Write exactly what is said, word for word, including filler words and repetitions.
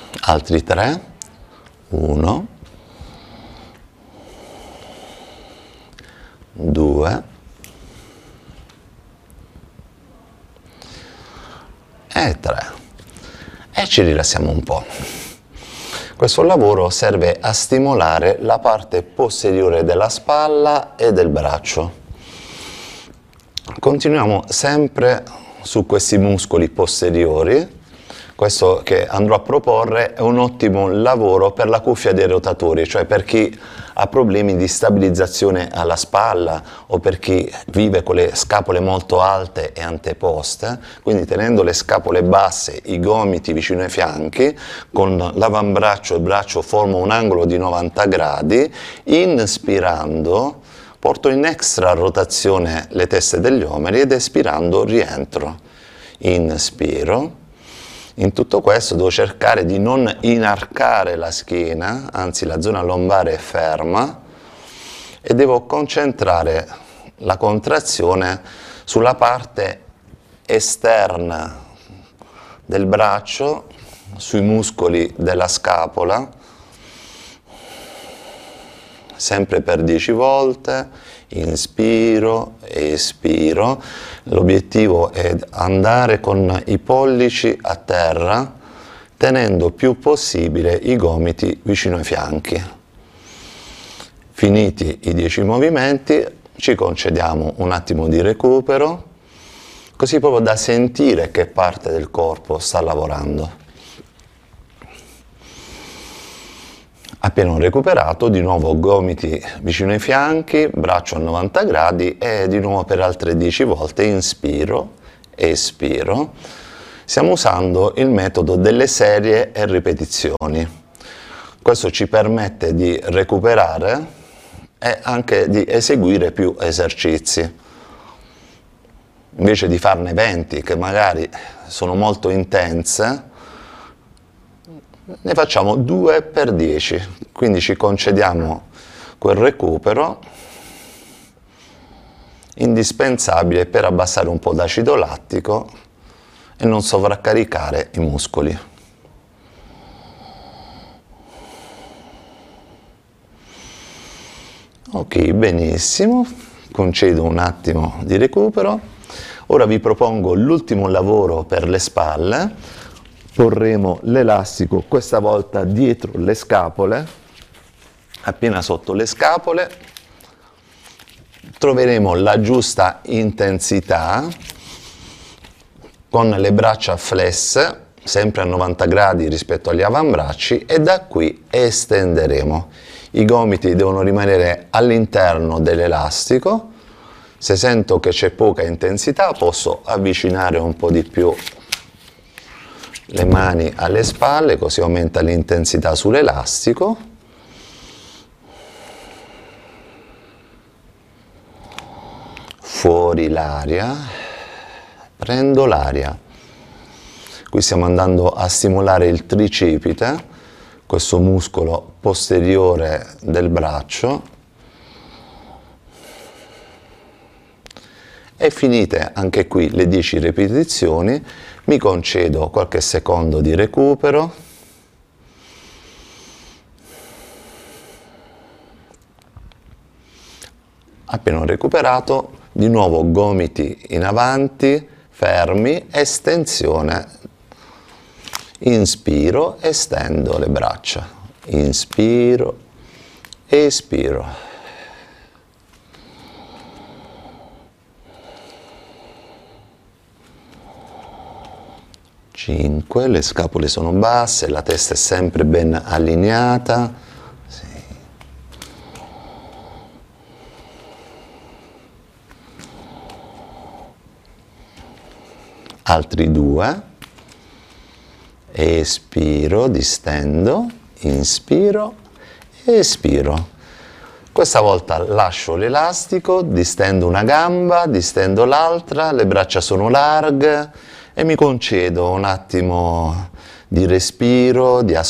altri tre, uno, due e tre, e ci rilassiamo un po'. Questo lavoro serve a stimolare la parte posteriore della spalla e del braccio. Continuiamo sempre su questi muscoli posteriori. Questo che andrò a proporre è un ottimo lavoro per la cuffia dei rotatori, cioè per chi ha problemi di stabilizzazione alla spalla o per chi vive con le scapole molto alte e anteposte, quindi tenendo le scapole basse, i gomiti vicino ai fianchi, con l'avambraccio e il braccio formo un angolo di novanta gradi, inspirando porto in extra rotazione le teste degli omeri ed espirando rientro. Inspiro. In tutto questo devo cercare di non inarcare la schiena, anzi la zona lombare è ferma, e devo concentrare la contrazione sulla parte esterna del braccio, sui muscoli della scapola, sempre per dieci volte. Inspiro, espiro, l'obiettivo è andare con i pollici a terra, tenendo più possibile i gomiti vicino ai fianchi. Finiti i dieci movimenti, ci concediamo un attimo di recupero, così proprio da sentire che parte del corpo sta lavorando. Appena recuperato, di nuovo gomiti vicino ai fianchi, braccio a novanta gradi e di nuovo per altre dieci volte inspiro, espiro. Stiamo usando il metodo delle serie e ripetizioni. Questo ci permette di recuperare e anche di eseguire più esercizi. Invece di farne venti che magari sono molto intense, ne facciamo due per dieci, quindi ci concediamo quel recupero indispensabile per abbassare un po' d'acido lattico e non sovraccaricare i muscoli. Ok, benissimo, concedo un attimo di recupero. Ora vi propongo l'ultimo lavoro per le spalle. Porremo l'elastico questa volta dietro le scapole, appena sotto le scapole. Troveremo la giusta intensità con le braccia flesse, sempre a novanta gradi rispetto agli avambracci, e da qui estenderemo. I gomiti devono rimanere all'interno dell'elastico. Se sento che c'è poca intensità, posso avvicinare un po' di più le mani alle spalle, così aumenta l'intensità sull'elastico. Fuori l'aria, prendo l'aria. Qui stiamo andando a stimolare il tricipite, questo muscolo posteriore del braccio. E finite anche qui le dieci ripetizioni, mi concedo qualche secondo di recupero. Appena recuperato, di nuovo gomiti in avanti, fermi, estensione. Inspiro, estendo le braccia. Inspiro, espiro. cinque, le scapole sono basse, la testa è sempre ben allineata. Sì. Altri due. Espiro, distendo, inspiro, espiro. Questa volta lascio l'elastico, distendo una gamba, distendo l'altra, le braccia sono larghe e mi concedo un attimo di respiro, di ascolto.